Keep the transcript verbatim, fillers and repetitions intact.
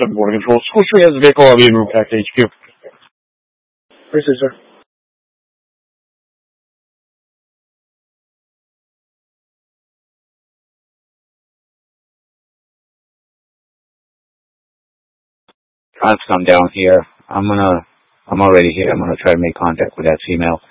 seven Border Control. School Street has a vehicle. I'll be en route back to H Q. Appreciate it, sir. I've come down here. I'm gonna, I'm already here. I'm gonna try to make contact with that female.